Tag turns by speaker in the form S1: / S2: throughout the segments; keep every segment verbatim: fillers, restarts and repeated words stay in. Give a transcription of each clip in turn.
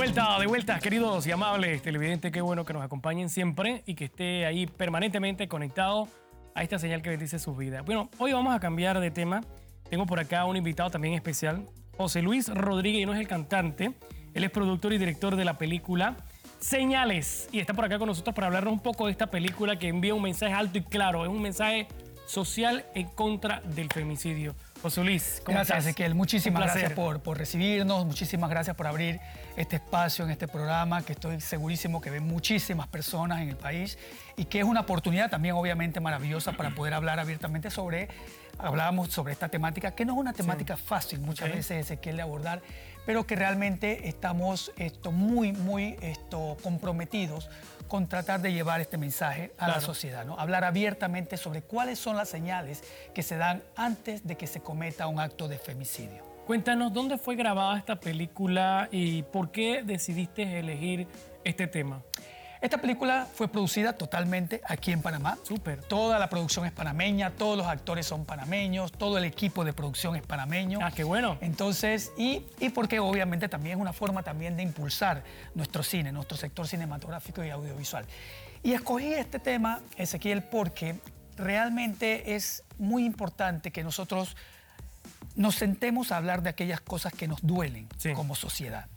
S1: vuelta, de vuelta, queridos y amables televidentes, qué bueno que nos acompañen siempre y que esté ahí permanentemente conectado a esta señal que bendice sus vidas. Bueno, hoy vamos a cambiar de tema. Tengo por acá un invitado también especial, José Luis Rodríguez, y no es el cantante, él es productor y director de la película Señales, y está por acá con nosotros para hablarnos un poco de esta película que envía un mensaje alto y claro, es un mensaje social en contra del femicidio. José Luis, ¿cómo
S2: gracias,
S1: estás?
S2: Ezequiel. Muchísimas gracias por, por recibirnos, muchísimas gracias por abrir este espacio en este programa, que estoy segurísimo que ven muchísimas personas en el país y que es una oportunidad también obviamente maravillosa para poder hablar abiertamente sobre, hablábamos sobre esta temática, que no es una temática sí. fácil muchas okay. veces, Ezequiel, de abordar, pero que realmente estamos esto, muy, muy esto, comprometidos con tratar de llevar este mensaje a claro. la sociedad, ¿no? Hablar abiertamente sobre cuáles son las señales que se dan antes de que se cometa un acto de femicidio.
S1: Cuéntanos, ¿dónde fue grabada esta película y por qué decidiste elegir este tema?
S2: Esta película fue producida totalmente aquí en Panamá.
S1: Súper.
S2: Toda la producción es panameña, todos los actores son panameños, todo el equipo de producción es panameño.
S1: Ah, qué bueno.
S2: Entonces, y, y porque obviamente también es una forma también de impulsar nuestro cine, nuestro sector cinematográfico y audiovisual. Y escogí este tema, Ezequiel, porque realmente es muy importante que nosotros nos sentemos a hablar de aquellas cosas que nos duelen sí. como sociedad.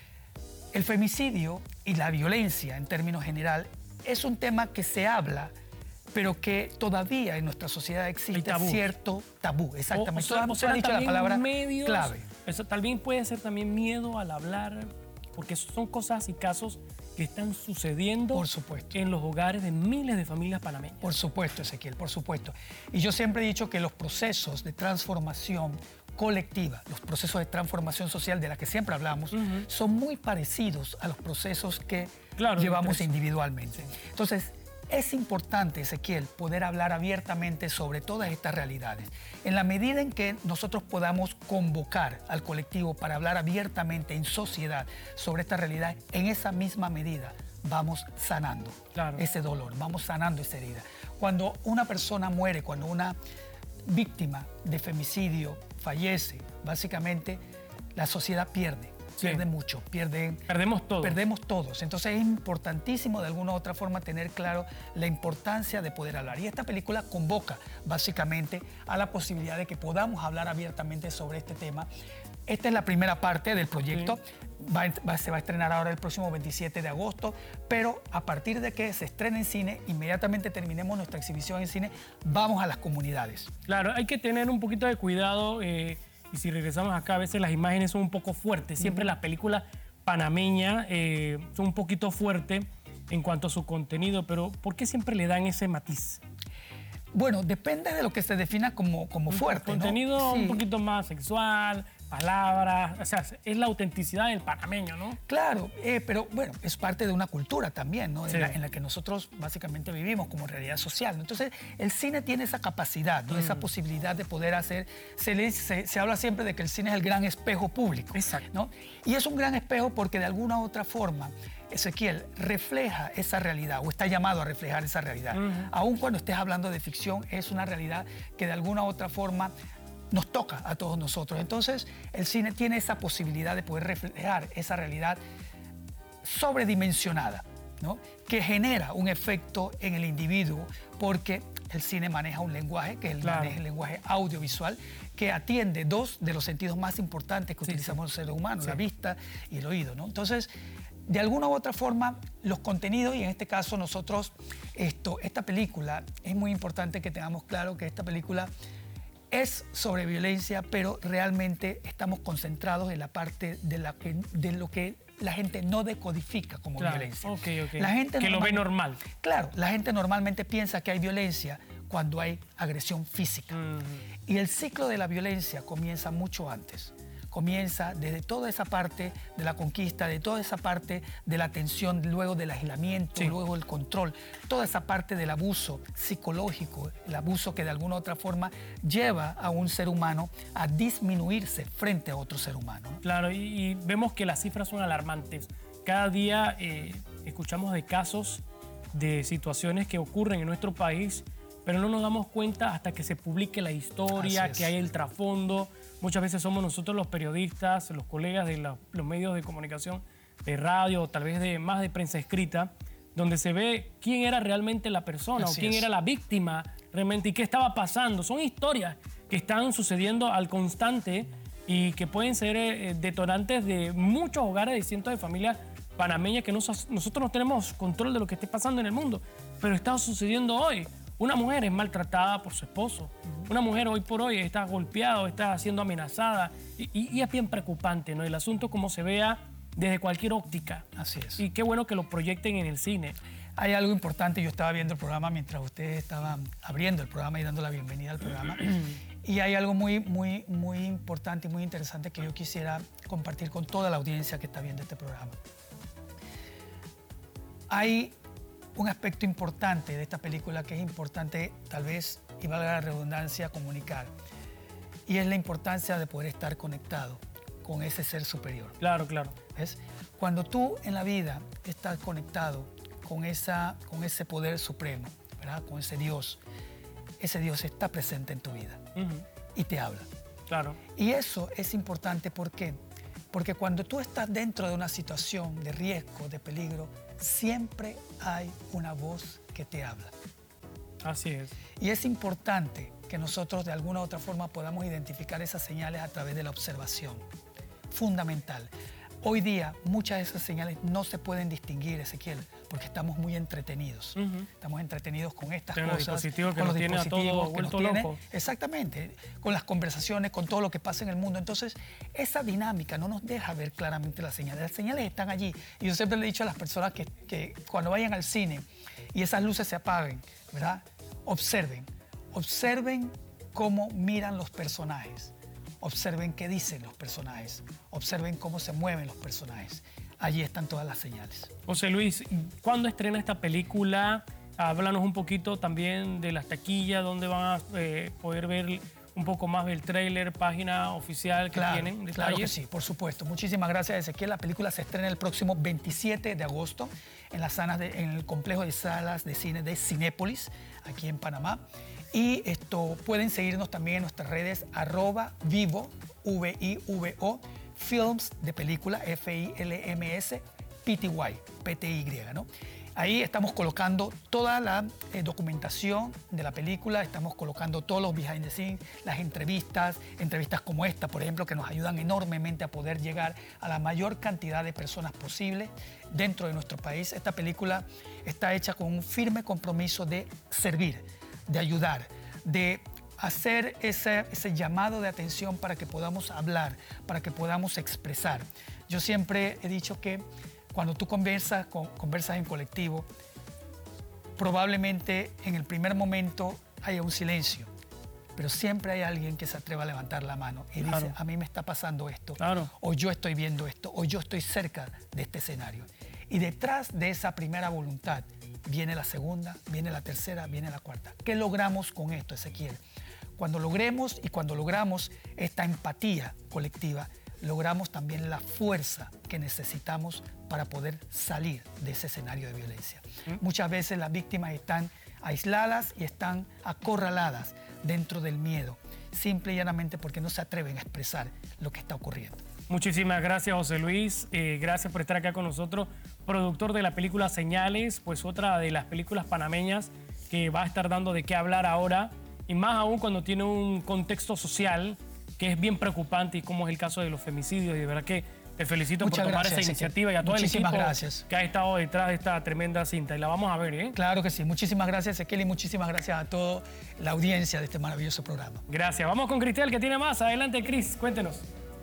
S2: El femicidio y la violencia, en términos general, es un tema que se habla, pero que todavía en nuestra sociedad existe tabú. cierto tabú. Exactamente.
S1: O, o sea, o sea,
S2: ha dicho la palabra
S1: medios,
S2: clave.
S1: Eso también puede ser también miedo al hablar, porque son cosas y casos que están sucediendo
S2: por supuesto.
S1: en los hogares de miles de familias panameñas.
S2: Por supuesto, Ezequiel, por supuesto. Y yo siempre he dicho que los procesos de transformación colectiva, los procesos de transformación social de la que siempre hablamos, uh-huh. son muy parecidos a los procesos que claro, llevamos individualmente. Sí. Entonces, es importante, Ezequiel, poder hablar abiertamente sobre todas estas realidades. En la medida en que nosotros podamos convocar al colectivo para hablar abiertamente en sociedad sobre esta realidad, en esa misma medida vamos sanando claro. ese dolor, vamos sanando esa herida. Cuando una persona muere, cuando una víctima de femicidio fallece, básicamente la sociedad pierde, sí. pierde mucho, pierde,
S1: perdemos todos.
S2: Perdemos todos. Entonces es importantísimo de alguna u otra forma tener claro la importancia de poder hablar. Y esta película convoca básicamente a la posibilidad de que podamos hablar abiertamente sobre este tema. Esta es la primera parte del proyecto. Sí. Va, va, se va a estrenar ahora el próximo veintisiete de agosto, pero a partir de que se estrene en cine, inmediatamente terminemos nuestra exhibición en cine, vamos a las comunidades.
S1: Claro, hay que tener un poquito de cuidado eh, y si regresamos acá, a veces las imágenes son un poco fuertes. Siempre uh-huh. las películas panameñas eh, son un poquito fuertes en cuanto a su contenido, pero ¿por qué siempre le dan ese matiz?
S2: Bueno, depende de lo que se defina como, como fuerte,
S1: ¿no? Contenido
S2: Sí.
S1: un poquito más sexual, palabras, o sea, es la autenticidad del panameño, ¿no?
S2: Claro, eh, pero bueno, es parte de una cultura también, ¿no?
S1: Sí.
S2: En, la, en la que nosotros básicamente vivimos como realidad social, ¿no? Entonces, el cine tiene esa capacidad, ¿no? Mm. Esa posibilidad de poder hacer, se, le, se, se habla siempre de que el cine es el gran espejo público,
S1: exacto.
S2: ¿no? Y es un gran espejo porque de alguna u otra forma, Ezequiel, refleja esa realidad o está llamado a reflejar esa realidad. Uh-huh. Aun cuando estés hablando de ficción, es una realidad que de alguna u otra forma nos toca a todos nosotros. Entonces, el cine tiene esa posibilidad de poder reflejar esa realidad sobredimensionada, ¿no? Que genera un efecto en el individuo porque el cine maneja un lenguaje, que el,
S1: claro.
S2: maneja el lenguaje audiovisual, que atiende dos de los sentidos más importantes que
S1: sí,
S2: utilizamos
S1: sí.
S2: los seres humanos,
S1: sí.
S2: la vista y el oído, ¿no? Entonces, de alguna u otra forma, los contenidos, y en este caso nosotros, esto, esta película, es muy importante que tengamos claro que esta película es sobre violencia, pero realmente estamos concentrados en la parte de, la que, de lo que la gente no decodifica como
S1: claro.
S2: violencia.
S1: Okay, okay.
S2: La gente
S1: que lo ve normal.
S2: Claro, la gente normalmente piensa que hay violencia cuando hay agresión física. Uh-huh. Y el ciclo de la violencia comienza mucho antes. Comienza desde toda esa parte de la conquista, de toda esa parte de la tensión, luego del aislamiento, sí. luego del control, toda esa parte del abuso psicológico, el abuso que de alguna u otra forma lleva a un ser humano a disminuirse frente a otro ser humano, ¿no?
S1: Claro, y, y vemos que las cifras son alarmantes. Cada día eh, escuchamos de casos, de situaciones que ocurren en nuestro país, pero no nos damos cuenta hasta que se publique la historia, que hay el trasfondo. Muchas veces somos nosotros los periodistas, los colegas de la, los medios de comunicación, de radio, tal vez de más de prensa escrita, donde se ve quién era realmente la persona
S2: Así
S1: o quién
S2: es.
S1: era la víctima realmente y qué estaba pasando. Son historias que están sucediendo al constante y que pueden ser eh, detonantes de muchos hogares, de cientos de familias panameñas que nos, nosotros no tenemos control de lo que esté pasando en el mundo, pero está sucediendo hoy. Una mujer es maltratada por su esposo. Una mujer hoy por hoy está golpeada, está siendo amenazada y, y, y es bien preocupante, ¿no? El asunto como se vea desde cualquier óptica.
S2: Así es.
S1: Y qué bueno que lo proyecten en el cine.
S2: Hay algo importante, yo estaba viendo el programa mientras ustedes estaban abriendo el programa y dando la bienvenida al programa. Y hay algo muy, muy, muy importante y muy interesante que yo quisiera compartir con toda la audiencia que está viendo este programa. Hay un aspecto importante de esta película que es importante, tal vez, y valga la redundancia, comunicar. Y es la importancia de poder estar conectado con ese ser superior.
S1: Claro, claro.
S2: ¿Ves? Cuando tú en la vida estás conectado con, esa, con ese poder supremo, ¿verdad? Con ese Dios, ese Dios está presente en tu vida
S1: Uh-huh.
S2: y te habla.
S1: Claro.
S2: Y eso es importante, ¿por qué? Porque cuando tú estás dentro de una situación de riesgo, de peligro, siempre hay una voz que te habla.
S1: Así es.
S2: Y es importante que nosotros de alguna u otra forma podamos identificar esas señales a través de la observación. Fundamental. Hoy día muchas de esas señales no se pueden distinguir, Ezequiel, porque estamos muy entretenidos.
S1: Uh-huh.
S2: Estamos entretenidos con estas
S1: Con los
S2: cosas.
S1: dispositivos que
S2: con
S1: nos
S2: los
S1: tienen a
S2: dispositivos
S1: todos
S2: que
S1: vueltos
S2: nos tienen-
S1: locos.
S2: Exactamente, con las conversaciones, con todo lo que pasa en el mundo. Entonces, esa dinámica no nos deja ver claramente las señales. Las señales están allí. Y yo siempre le he dicho a las personas que, que cuando vayan al cine y esas luces se apaguen, ¿verdad? Observen. Observen cómo miran los personajes. Observen qué dicen los personajes. Observen cómo se mueven los personajes. Allí están todas las señales.
S1: José Luis, ¿cuándo estrena esta película? Háblanos un poquito también de las taquillas, dónde van a eh, poder ver un poco más del tráiler, página oficial que
S2: Claro,
S1: tienen, detalles.
S2: claro que sí, por supuesto. Muchísimas gracias, Ezequiel. La película se estrena el próximo veintisiete de agosto en, las salas de- en el complejo de salas de cine de Cinépolis, aquí en Panamá. Y esto pueden seguirnos también en nuestras redes arroba vivo, V I V O, films de película, F I L M S, P T Y, P T Y, ¿no? Ahí estamos colocando toda la eh, documentación de la película, estamos colocando todos los behind the scenes, las entrevistas, entrevistas como esta, por ejemplo, que nos ayudan enormemente a poder llegar a la mayor cantidad de personas posible dentro de nuestro país. Esta película está hecha con un firme compromiso de servir, de ayudar, de hacer ese, ese llamado de atención para que podamos hablar, para que podamos expresar. Yo siempre he dicho que cuando tú conversas, con, conversas en colectivo, probablemente en el primer momento haya un silencio, pero siempre hay alguien que se atreva a levantar la mano y
S1: Claro.
S2: dice, a mí me está pasando esto,
S1: Claro.
S2: o yo estoy viendo esto, o yo estoy cerca de este escenario. Y detrás de esa primera voluntad viene la segunda, viene la tercera, viene la cuarta. ¿Qué logramos con esto, Ezequiel? Cuando logremos y cuando logramos esta empatía colectiva, logramos también la fuerza que necesitamos para poder salir de ese escenario de violencia. ¿Mm? Muchas veces las víctimas están aisladas y están acorraladas dentro del miedo, simple y llanamente porque no se atreven a expresar lo que está ocurriendo.
S1: Muchísimas gracias, José Luis. Eh, gracias por estar acá con nosotros. Productor de la película Señales, pues otra de las películas panameñas que va a estar dando de qué hablar ahora, y más aún cuando tiene un contexto social que es bien preocupante, y como es el caso de los femicidios. Y de verdad que te felicito
S2: Muchas
S1: por tomar
S2: gracias,
S1: esa
S2: Ezequiel.
S1: iniciativa y a todo el
S2: Muchísimas
S1: equipo
S2: gracias.
S1: que ha estado detrás de esta tremenda cinta. Y la vamos a ver, ¿eh?
S2: Claro que sí. Muchísimas gracias, Ezequiel, y muchísimas gracias a toda la audiencia de este maravilloso programa.
S1: Gracias. Vamos con Cristel, que tiene más. Adelante, Cris, cuéntenos.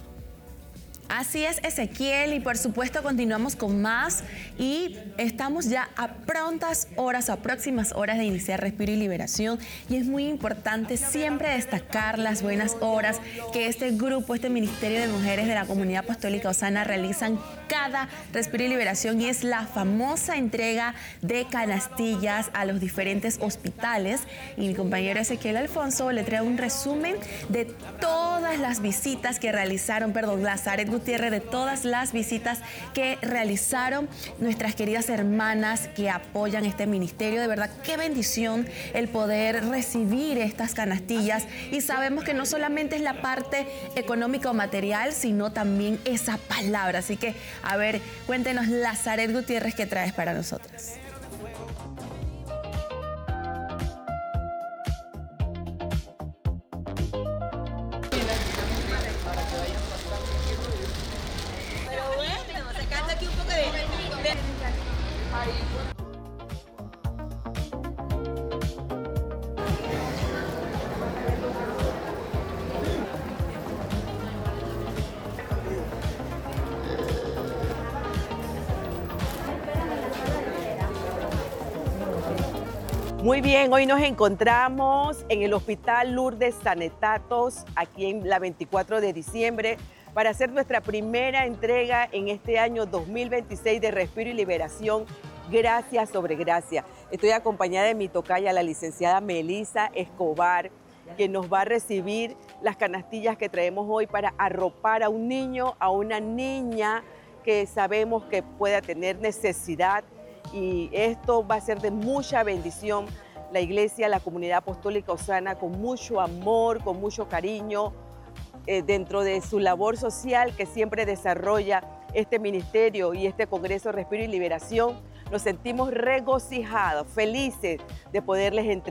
S3: Así es, Ezequiel, y por supuesto continuamos con más y estamos ya a prontas horas o a próximas horas de iniciar Respiro y Liberación, y es muy importante siempre destacar las buenas horas que este grupo, este Ministerio de Mujeres de la Comunidad Apostólica Osana realizan cada Respiro y Liberación, y es la famosa entrega de canastillas a los diferentes hospitales, y mi compañero Ezequiel Alfonso le trae un resumen de todas las visitas que realizaron, perdón, Lazaret Gutiérrez de todas las visitas que realizaron nuestras queridas hermanas que apoyan este ministerio. De verdad, qué bendición el poder recibir estas canastillas, y sabemos que no solamente es la parte económica o material, sino también esa palabra. Así que, a ver, cuéntenos, Lazaret Gutiérrez, ¿qué traes para nosotras?
S4: Muy bien, hoy nos encontramos en el Hospital Lourdes Sanetatos, aquí en la veinticuatro de diciembre, para hacer nuestra primera entrega en este año dos mil veintiséis de Respiro y Liberación, Gracia sobre Gracia. Estoy acompañada de mi tocaya, la licenciada Melissa Escobar, que nos va a recibir las canastillas que traemos hoy para arropar a un niño, a una niña que sabemos que pueda tener necesidad, y esto va a ser de mucha bendición. La iglesia, la comunidad apostólica Osana, con mucho amor, con mucho cariño, eh, dentro de su labor social que siempre desarrolla este ministerio y este Congreso Respiro y Liberación, nos sentimos regocijados, felices de poderles entregar